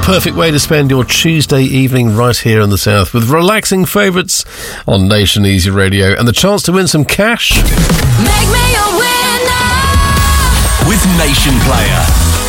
perfect way to spend your Tuesday evening right here in the South with relaxing favourites on Nation Easy Radio and the chance to win some cash. Make me a winner with Nation Player.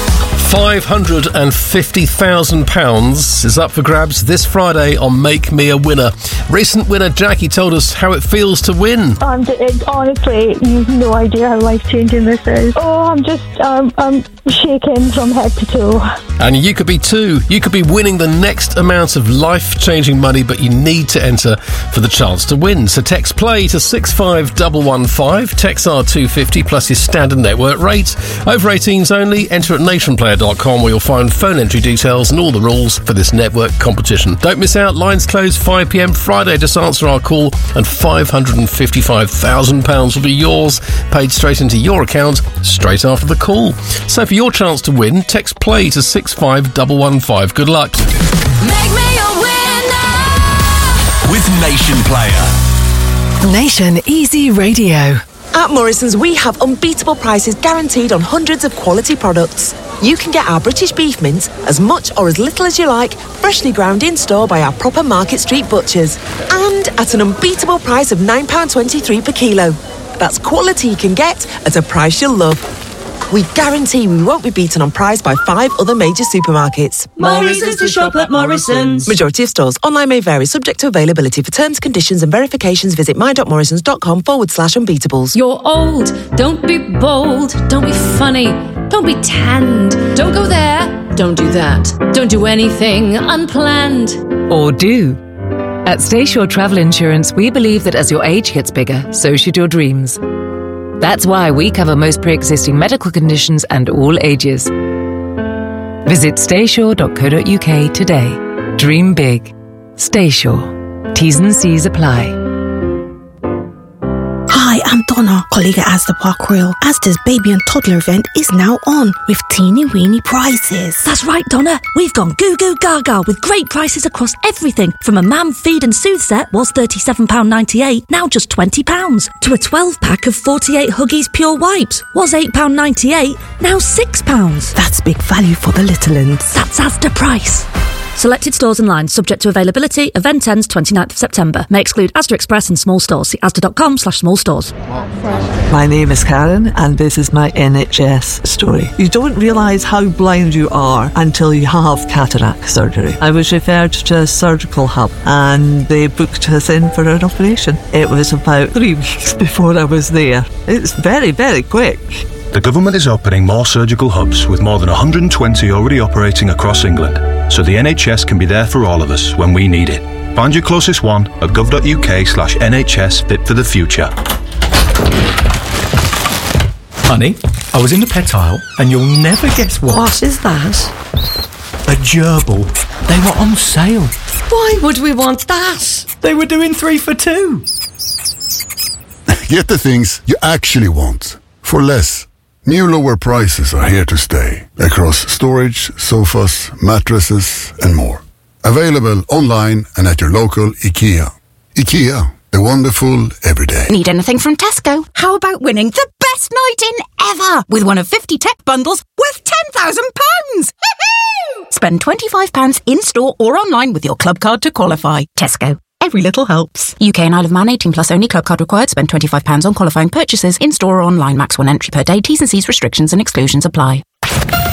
£550,000 is up for grabs this Friday on Make Me a Winner. Recent winner Jackie told us how it feels to win. Honestly, you've no idea how life-changing this is. I'm shaking from head to toe. And you could be too. You could be winning the next amount of life-changing money, but you need to enter for the chance to win. So text play to 65115, text R250 plus your standard network rate. Over 18s only, enter at nationplayer.com where you'll find phone entry details and all the rules for this network competition. Don't miss out, lines close 5pm Friday. Just answer our call and £555,000 will be yours, paid straight into your account straight after the call. So for your chance to win, text play to 65115. Good luck. Make me a winner with Nation Player. Nation Easy Radio. At Morrison's, we have unbeatable prices guaranteed on hundreds of quality products. You can get our British beef mince as much or as little as you like, freshly ground in store by our proper Market Street butchers. And at an unbeatable price of £9.23 per kilo. That's quality you can get at a price you'll love. We guarantee we won't be beaten on price by 5 other major supermarkets. Morrison's to shop at Morrison's. Majority of stores. Online may vary, subject to availability. For terms, conditions and verifications, visit my.morrisons.com/unbeatables. You're old. Don't be bold. Don't be funny. Don't be tanned. Don't go there. Don't do that. Don't do anything unplanned. Or do. At Stayshore Travel Insurance, we believe that as your age gets bigger, so should your dreams. That's why we cover most pre-existing medical conditions and all ages. Visit stayshore.co.uk today. Dream big. Stayshore. T's and C's apply. Hi, I'm Donna, colleague at Asda Park Royal. Asda's baby and toddler event is now on with teeny weeny prices. That's right, Donna. We've gone goo goo gaga with great prices across everything. From a mam feed and soothe set was £37.98, now just £20. To a 12-pack of 48 Huggies Pure Wipes was £8.98, now £6. That's big value for the little uns. That's Asda price. Selected stores and lines subject to availability. Event ends 29th of September. May exclude Asda Express and small stores. See asda.com/small stores. My name is Karen and this is my NHS story. You don't realise how blind you are until you have cataract surgery. I was referred to a surgical hub and they booked us in for an operation. It was about 3 weeks before I was there. It's very, very quick. The government is opening more surgical hubs with more than 120 already operating across England, so the NHS can be there for all of us when we need it. Find your closest one at gov.uk/NHS Fit for the Future. Honey, I was in the pet aisle and you'll never guess what. What is that? A gerbil. They were on sale. Why would we want that? They were doing 3 for 2. Get the things you actually want for less. New lower prices are here to stay across storage, sofas, mattresses and more. Available online and at your local IKEA. IKEA, the wonderful everyday. Need anything from Tesco? How about winning the best night in ever with one of 50 tech bundles worth £10,000? Spend £25 in-store or online with your club card to qualify. Tesco. Every little helps. UK and Isle of Man 18 plus only. Club card required. Spend £25 on qualifying purchases in-store or online. Max 1 entry per day. T's and C's restrictions and exclusions apply.